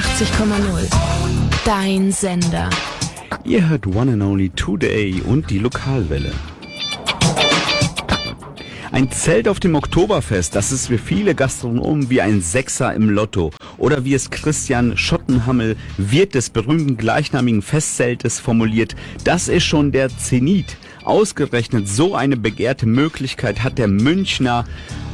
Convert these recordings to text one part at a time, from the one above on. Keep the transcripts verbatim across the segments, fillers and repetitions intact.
achtzig Komma null. Dein Sender. Ihr hört One and Only Today und die Lokalwelle. Ein Zelt auf dem Oktoberfest, das ist für viele Gastronomen wie ein Sechser im Lotto. Oder wie es Christian Schottenhammel, Wirt des berühmten gleichnamigen Festzeltes, formuliert, das ist schon der Zenit. Ausgerechnet so eine begehrte Möglichkeit hat der Münchner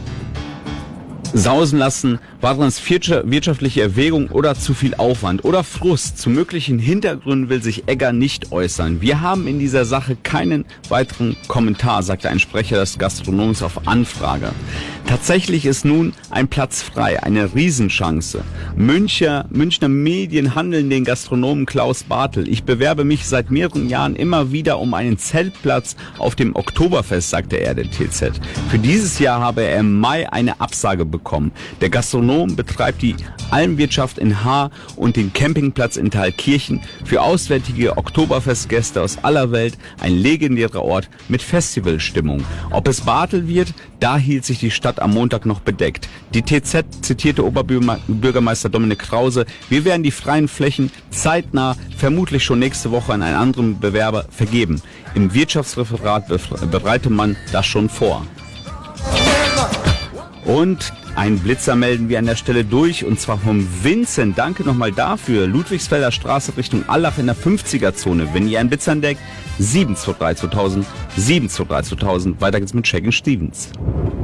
sausen lassen. Waren es wirtschaftliche Erwägung oder zu viel Aufwand oder Frust? Zu möglichen Hintergründen will sich Egger nicht äußern. Wir haben in dieser Sache keinen weiteren Kommentar, sagte ein Sprecher des Gastronoms auf Anfrage. Tatsächlich ist nun ein Platz frei, eine Riesenchance. Münchner, Münchner Medien handeln den Gastronomen Klaus Bartel. Ich bewerbe mich seit mehreren Jahren immer wieder um einen Zeltplatz auf dem Oktoberfest, sagte er der T Z. Für dieses Jahr habe er im Mai eine Absage bekommen. Der Gastronom betreibt die Almwirtschaft in Haar und den Campingplatz in Thalkirchen. Für auswärtige Oktoberfestgäste aus aller Welt ein legendärer Ort mit Festivalstimmung. Ob es Bartel wird, da hielt sich die Stadt am Montag noch bedeckt. Die T Z zitierte Oberbürgermeister Dominik Krause, wir werden die freien Flächen zeitnah, vermutlich schon nächste Woche an einen anderen Bewerber vergeben. Im Wirtschaftsreferat bereite man das schon vor. Und einen Blitzer melden wir an der Stelle durch, und zwar vom Vincent. Danke nochmal dafür. Ludwigsfelder Straße Richtung Allach in der fünfziger-Zone. Wenn ihr einen Blitzer entdeckt, sieben zwei drei zweitausend, sieben zwei drei zweitausend. Weiter geht's mit Shakin' Stevens.